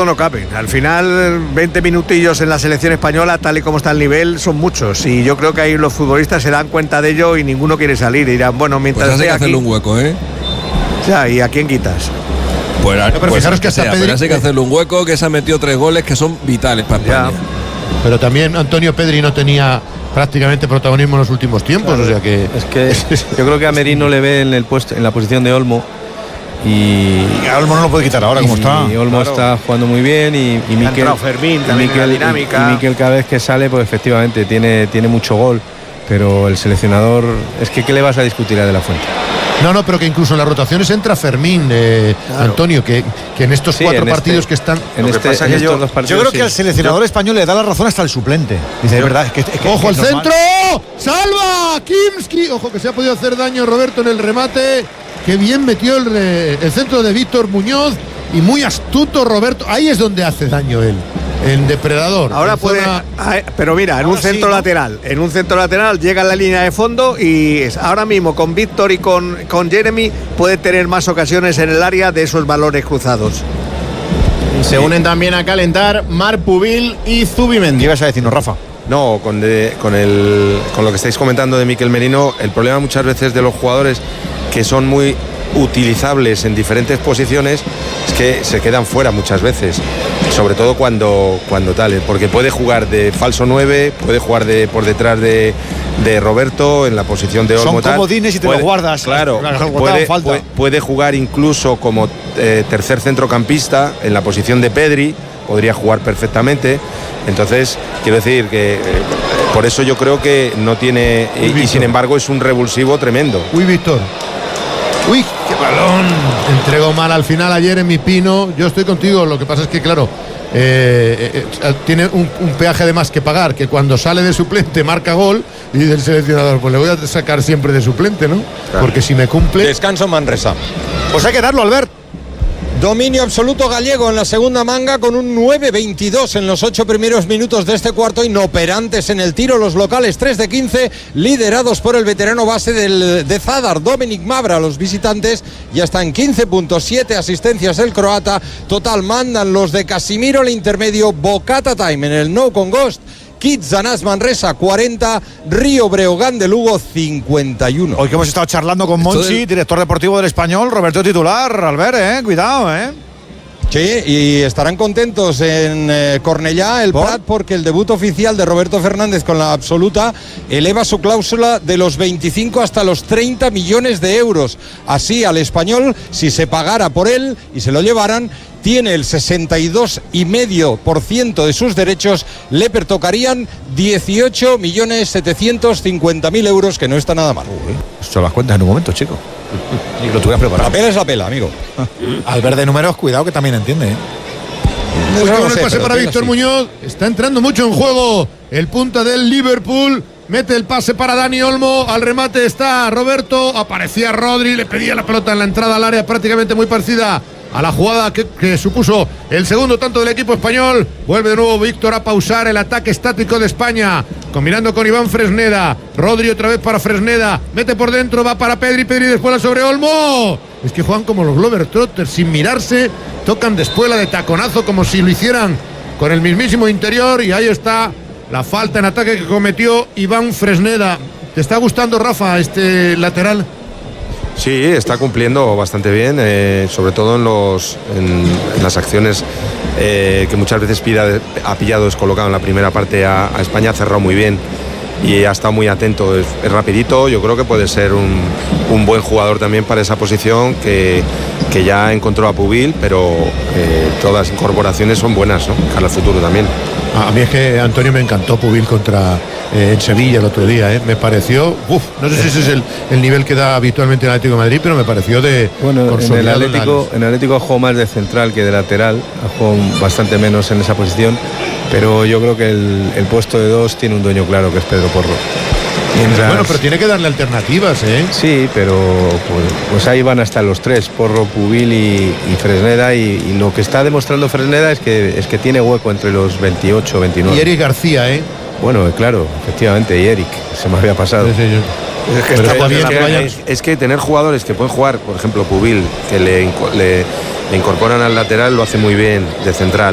todo no cabe. Al final, 20 minutillos en la selección española, tal y como está el nivel, son muchos. Y yo creo que ahí los futbolistas se dan cuenta de ello y ninguno quiere salir. Y dirán, bueno, mientras pues esté hay que aquí... hacerle un hueco, ¿eh? Ya, ¿y a quién quitas? Pues, no, pero fijaros que hasta Pedri... hay que hacerle un hueco, que se ha metido 3 goles que son vitales para España. Pero también Antonio Pedri no tenía prácticamente protagonismo en los últimos tiempos, claro, o sea que... Es que yo creo que a Merino le ve en la posición de Olmo. Y Olmo no lo puede quitar ahora, como está. Y Olmo está jugando muy bien y Mikel, Fermín también en la dinámica. Y Mikel cada vez que sale, pues efectivamente tiene mucho gol. Pero el seleccionador, es que ¿qué le vas a discutir a De la Fuente? No, pero que incluso en las rotaciones entra Fermín, claro. Antonio, que en estos 4 partidos que están... Yo creo que al seleccionador español le da la razón hasta el suplente. Dice, es verdad, es que ¡ojo, es el normal. centro! ¡Salva! Kimski. Ojo, que se ha podido hacer daño Roberto en el remate. Qué bien metió el centro de Víctor Muñoz. Y muy astuto Roberto. Ahí es donde hace daño él. En depredador. Ahora puede, pero mira, en un centro lateral, llega a la línea de fondo y ahora mismo con Víctor y con Jeremy puede tener más ocasiones en el área de esos valores cruzados. Y se unen también a calentar Marc Pubil y Zubimendi. ¿Qué ibas a decirnos, Rafa? No, con lo que estáis comentando de Mikel Merino, el problema muchas veces de los jugadores que son muy utilizables en diferentes posiciones es que se quedan fuera muchas veces, sobre todo cuando tal, porque puede jugar de falso 9, puede jugar por detrás de Roberto en la posición de Olmo. Son comodines y te lo guardas. Claro, puede jugar incluso como tercer centrocampista en la posición de Pedri, podría jugar perfectamente. Entonces, quiero decir que por eso yo creo que no tiene, y sin embargo es un revulsivo tremendo. Uy, Víctor. Uy, qué balón. Entregó mal al final ayer en mi Pino. Yo estoy contigo, lo que pasa es que claro, tiene un peaje de más que pagar, que cuando sale de suplente marca gol y del seleccionador, pues le voy a sacar siempre de suplente, ¿no? Claro. Porque si me cumple... Descanso Manresa. Pues hay que darlo, Albert. Dominio absoluto gallego en la segunda manga con un 9-22 en los 8 primeros minutos de este cuarto, inoperantes en el tiro los locales, 3 de 15, liderados por el veterano base de Zadar, Dominic Mavra. Los visitantes ya están 15 puntos, 7 asistencias el croata. Total mandan los de Casimiro, el intermedio Bocata Time en el No con Ghost. Kitsanás Manresa 40, Río Breogán de Lugo 51. Hoy que hemos estado charlando con Monchi, director deportivo del Español, Roberto titular, Albert, cuidado, Sí, y estarán contentos en Cornellá, el Prat, porque el debut oficial de Roberto Fernández con la absoluta eleva su cláusula de los 25 hasta los 30 millones de euros. Así al Español, si se pagara por él y se lo llevaran, tiene el 62,5% de sus derechos, le pertocarían 18.750.000 euros, que no está nada mal. Esto las cuentas en un momento, chico. Y lo tuvieras preparado. La pela es la pela, amigo. Albert de números, cuidado que también entiende, Muy bueno el pase para Víctor Muñoz. Está entrando mucho en juego el punta del Liverpool. Mete el pase para Dani Olmo. Al remate está Roberto. Aparecía Rodri. Le pedía la pelota en la entrada al área, prácticamente muy parecida a la jugada que supuso el segundo tanto del equipo español. Vuelve de nuevo Víctor a pausar el ataque estático de España, combinando con Iván Fresneda. Rodri otra vez para Fresneda, mete por dentro, va para Pedri después la sobre Olmo. Es que juegan como los Globetrotters, sin mirarse, tocan después la de taconazo como si lo hicieran con el mismísimo interior, y ahí está la falta en ataque que cometió Iván Fresneda. ¿Te está gustando, Rafa, este lateral? Sí, está cumpliendo bastante bien, sobre todo en las acciones que muchas veces ha pillado descolocado en la primera parte a España. Ha cerrado muy bien y ha estado muy atento, es rapidito. Yo creo que puede ser un buen jugador también para esa posición, que ya encontró a Pubil, pero todas las incorporaciones son buenas, ¿no? Para el futuro también. A mí es que, Antonio, me encantó Pubil en Sevilla el otro día, me pareció, no sé si ese es el nivel que da habitualmente el Atlético de Madrid, pero me pareció en el Atlético jugó más de central que de lateral, jugó bastante menos en esa posición, pero yo creo que el puesto de 2 tiene un dueño claro, que es Pedro Porro. Bueno, pero tiene que darle alternativas, Sí, pero pues ahí van hasta los 3, Porro, Pubil y Fresneda, y lo que está demostrando Fresneda es que tiene hueco entre los 28, 29. Y Eric García, Bueno, claro, efectivamente, y Eric, se me había pasado. Sí, Es que tener jugadores que pueden jugar, por ejemplo, Pubil, que le incorporan al lateral, lo hace muy bien de central.